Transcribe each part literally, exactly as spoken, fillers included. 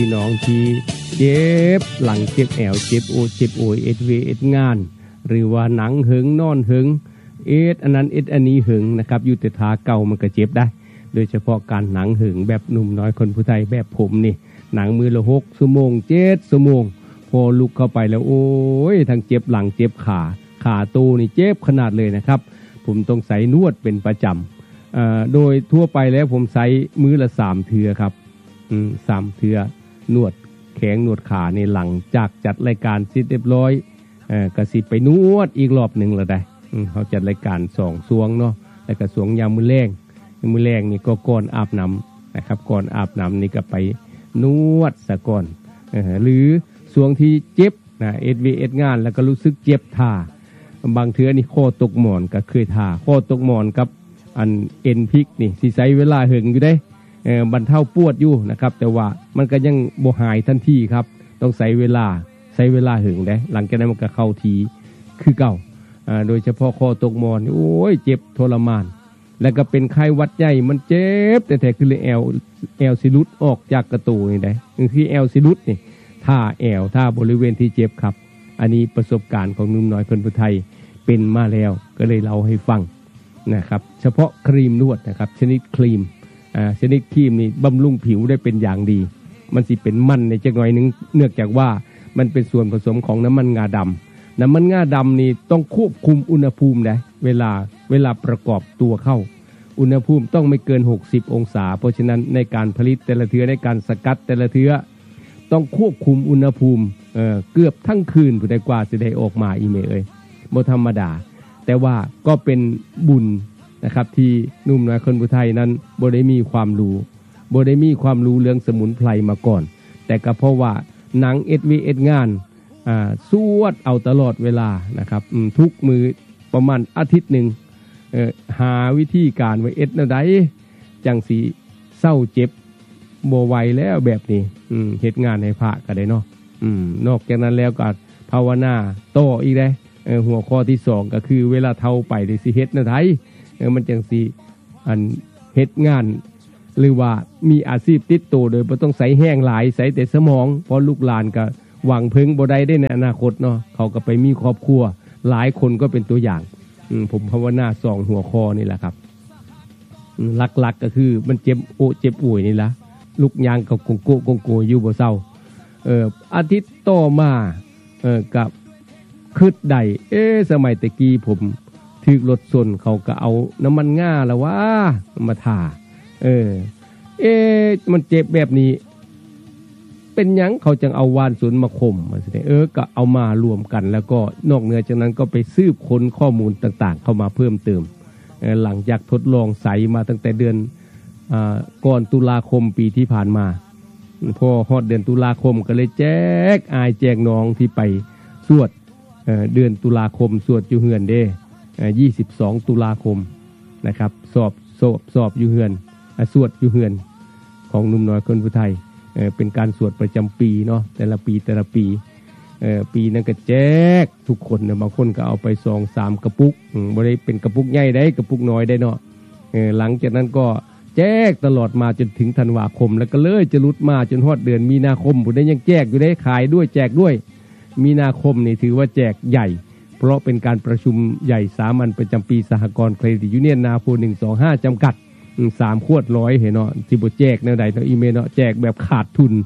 พี่น้องที่เจ็บหลังเจ็บแอวเจ็บโอเจ็บโอยเอ็ดเวเอ็ดงานหรือว่าหนังหึงนอนหึงเอ็ดอันนั้นเอ็ดอันนี้หึงนะครับอยู่แต่ท่าเก่ามันก็เจ็บได้โดยเฉพาะการหนังหึงแบบหนุ่มน้อยคนผู้ไทยแบบผมนี่หนังมือละหกชั่วโมงเจ็ดชั่วโมงพอลุกเข้าไปแล้วโอ้ยทั้งเจ็บหลังเจ็บขาขาตูนี่เจ็บขนาดเลยนะครับผมต้องใส่นวดเป็นประจำโดยทั่วไปแล้วผมใส่มือละสามเทือครับสามเทือนวดแขงนวดขาในหลังจากจัดรายการเสร็จเรียบร้อยกระสิไปนวดอีกรอบหนึ่งละได้เขาจัดรายการสองสวงเนาะแล้วก็สวงยามมือแรงมือแรงนี่ก็ก่อนอาบน้ำนะครับก่อนอาบน้ำนี่ก็ไปนวดซะก่อนหรือสวงที่เจ็บนะเอ็ดวีเอ็ดงานแล้วก็รู้สึกเจ็บท่าบางเทื่อนี่ข้อตกหมอนก็เคยท่าข้อตกหมอนกับอันเอ็นพิกนี่สิใช้เวลาหึงอยู่ได้บรรเทาปวดอยู่นะครับแต่ว่ามันก็ยังบ่หายทันทีครับต้องใช้เวลาใช้เวลาหึงได้หลังจากนั้นมันก็เข้าทีคือเก่าโดยเฉพาะข้อตกหมอนโอ้ยเจ็บทรมานแล้วก็เป็นไข้หวัดใหญ่มันเจ็บแต่แต่คือแอลแอลซิลุสออกจากกระตูนี่ได้คือแอลซิลุสนี่ท่าแอลท่าบริเวณที่เจ็บครับอันนี้ประสบการณ์ของหนุ่มน้อยคนผู้ไทยเป็นมาแล้วก็เลยเล่าให้ฟังนะครับเฉพาะครีมนวดนะครับชนิดครีมอ่าชนิดครีมนี่บำรุงผิวได้เป็นอย่างดีมันสิเป็นมันในจักหน่อยนึงเนื่องจากว่ามันเป็นส่วนผสมของน้ำมันงาดำน้ำมันงาดำนี่ต้องควบคุมอุณหภูมิได้เวลาเวลาประกอบตัวเข้าอุณหภูมิต้องไม่เกินหกสิบองศาเพราะฉะนั้นในการผลิตแต่ละเทื่อในการสกัดแต่ละเทื่อต้องควบคุมอุณหภูมิเอ่อเกือบทั้งคืนผู้ใดกว่าสิได้ออกมาอีเมเอ้ยบ่ธรรมดาแต่ว่าก็เป็นบุญนะครับที่หนุ่มน้อยคนผู้ไทยนั้นบ่ได้มีความรู้บ่ได้มีความรู้เรื่องสมุนไพรมาก่อนแต่ก็เพราะว่าหนัง เอส วี เอส งานอ่าสวดเอาตลอดเวลานะครับทุกมือประมาณอาทิตย์หนึ่งเอ่อหาวิธีการไว้เอ็ดแนวใดจังสิเศร้าเจ็บบ่ไหวแล้วแบบนี้อืมเฮ็ดงานให้พระก็ได้เนาะอืมนอกจากนั้นแล้วก็ภาวนาต่ออีกได้เอ่อหัวข้อที่สองก็คือเวลาเฒ่าไปได้สิเฮ็ดแนวใดเออมันจังสิอันเฮ็ดงานหรือว่ามีอาชีพติดตัวโดยบ่ต้องใส่แห้งหลายใส่แต่สมองเพราะลูกหลานก็หวังพึ่งบ่ได้ได้ในอนาคตเนาะเขาก็ไปมีครอบครัวหลายคนก็เป็นตัวอย่างผมภาวนาสองหัวข้อนี่แหละครับหลักๆก็คือมันเจ็บโอเจ็บป่วยนี่ละลูกยางกับกงโกกงโกอยู่บ่เศร้าเอ่ออาทิตย์ต่อมาเอ่อกับคืดใดเอ๊ะสมัยตะกี้ผมถูกรถชนเขาก็เอาน้ำมันง่าแล้วว่ามาทาเออเอ๊ะมันเจ็บแบบนี้เป็นหยังเขาจึงเอาวานสนมาข่มมาสิเออก็เอามารวมกันแล้วก็นอกเหนือจากนั้นก็ไปสืบค้นข้อมูลต่างๆเข้ามาเพิ่มเติมหลังจากทดลองใส่มาตั้งแต่เดือนอ่าก่อนตุลาคมปีที่ผ่านมาพอฮอดเดือนตุลาคมก็เลยแจกอายแจกน้องที่ไปสวดเอ่อเดือนตุลาคมสวดอยู่เฮือนเด้เอ่อยี่สิบสองตุลาคมนะครับสอบสอบสอบอยู่เฮือนสวดอยู่เฮือนของหนุ่มน้อยคนผู้ไทยเอ่อเป็นการสวดประจำปีเนาะแต่ละปีแต่ละปีเอ่อปีนั้นก็แจกทุกคนนะบางคนก็เอาไปสองสามกระปุกบ่ได้เป็นกระปุกใหญ่ได้กระปุกน้อยได้เนาะเออหลังจากนั้นก็แจกตลอดมาจนถึงธันวาคมแล้วก็เลยจะลุดมาจนฮอดเดือนมีนาคมผู้ใดยังแจกอยู่ได้ขายด้วยแจกด้วยมีนาคมนี่ถือว่าแจกใหญ่เพราะเป็นการประชุมใหญ่สามัญประจำปีสหกรณ์เครดิตยูเนียนนาโพหนึ่งสองห้าจำกัดสามขวดร้อยเห็นเนาะสิบ่แจกแนวใดเนาะอีเมลเนาะแจกแบบขาดทุน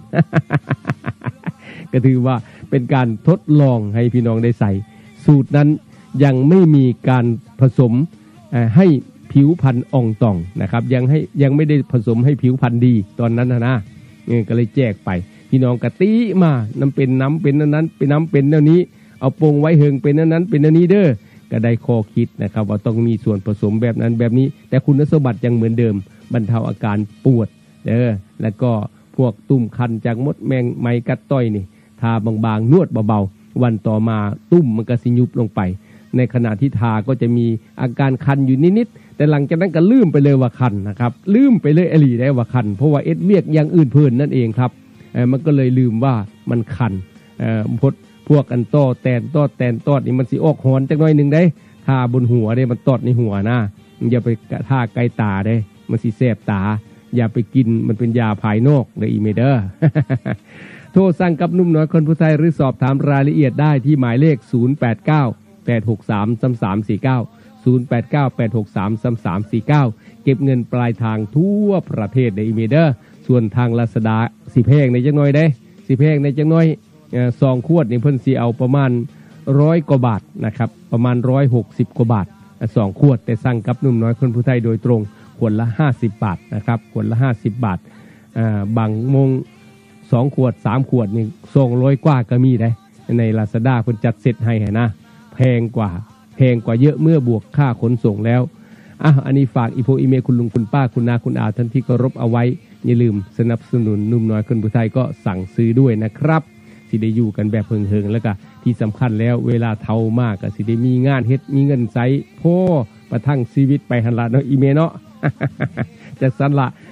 ก็ถือว่าเป็นการทดลองให้พี่น้องได้ใส่สูตรนั้นยังไม่มีการผสมให้ผิวพรรณอ่องต่องนะครับยังให้ยังไม่ได้ผสมให้ผิวพรรณดีตอนนั้นนะนะก็เลยแจกไปพี่น้องกะติมาน้ำเป็นน้ำเป็นนั้นเป็นน้ำเป็นแนวนี้เอาปงไว้เฮิงเป็นนั้นนั้นเป็นแนวนี้เด้อก็ได้ข้อคิดนะครับว่าต้องมีส่วนผสมแบบนั้นแบบนี้แต่คุณสมบัติยังเหมือนเดิมบรรเทาอาการปวดเด้อแล้วก็พวกตุ่มคันจากมดแมงไมกัดต้อยนี่ทาบางๆนวดเบาๆวันต่อมาตุ่มมันก็สิยุบลงไปในขณะที่ทาก็จะมีอาการคันอยู่นิดๆแต่หลังจากนั้นก็ลืมไปเลยว่าคันนะครับลืมไปเลยอหลีได้ว่าคันเพราะว่าเอ็ดเวียกอย่างอื่นเพลินนั่นเองครับเออมันก็เลยลืมว่ามันคันเอ่อพดพวกอันต้อแตนต้อแตนตอดนี่มันสิออกหอนจักหน่อยนึงได้ทาบนหัวได้มันตอดในหัวนะอย่าไปทาไกลตาได้มันสิแสบตาอย่าไปกินมันเป็นยาภายนอกเลยอีเมเดอร์ โทรสั่งกับนุ่มน้อยคนผู้ไทยหรือสอบถามรายละเอียดได้ที่หมายเลขศูนย์ แปด เก้า แปด หก สาม สาม สาม สี่ เก้า ศูนย์ แปด เก้า แปด หก สาม สาม สาม สี่ เก้าเก็บเงินปลายทางทั่วประเทศในอีเมเดอร์ส่วนทางลาซาด้าสิแพงในจังน้อยได้สิแพงในจังน้อยซองขวดนี่เพิ่นสิเอาประมาณร้อยกว่าบาทนะครับประมาณหนึ่งร้อยหกสิบกว่าบาทสองขวดแต่สั่งกับนุ่มน้อยคนผู้ไทยโดยตรงขวดละห้าสิบบาทนะครับขวดละห้าสิบบาทอ่าบางมงสองขวดสามขวดนี่สองร้อยกว่าก็มีได้ใน Lazada เพิ่นจัดเซตให้นะแพงกว่าแพงกว่าเยอะเมื่อบวกค่าขนส่งแล้วอ่ะอันนี้ฝากอีโพอีเมลคุณลุงคุณป้าคุณนาคุณอาท่านที่เคารพเอาไว้อย่าลืมสนับสนุนนุ่มน้อยคนผู้ไทยก็สั่งซื้อด้วยนะครับสิได้อยู่กันแบบเพิงๆแล้วก็ที่สำคัญแล้วเวลาเฒ่ามากก็สิได้มีงานเฮ็ดมีเงินใช้พ่อประทังชีวิตไปหันละเนาะอีเมเนาะ จากสันละ